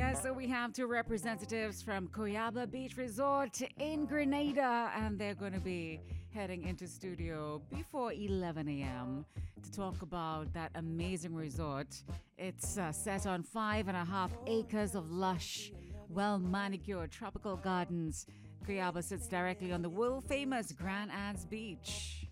Yes, so we have two representatives from Cuyaba Beach Resort in Grenada, and they're going to be heading into studio before 11 a.m. to talk about that amazing resort. It's set on 5.5 acres of lush, well-manicured tropical gardens. Cuyaba sits directly on the world-famous Grand Anse Beach.